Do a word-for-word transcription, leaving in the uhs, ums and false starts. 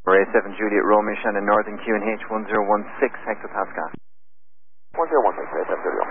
Array seven Juliet Romeo Shannon Northern Q N H one zero one six hectopascal. one zero one six, Array seven Juliet.